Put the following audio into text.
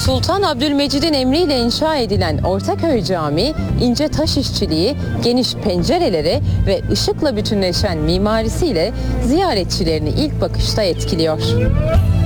Sultan Abdülmecid'in emriyle inşa edilen Ortaköy Camii, ince taş işçiliği, geniş pencereleri ve ışıkla bütünleşen mimarisiyle ziyaretçilerini ilk bakışta etkiliyor.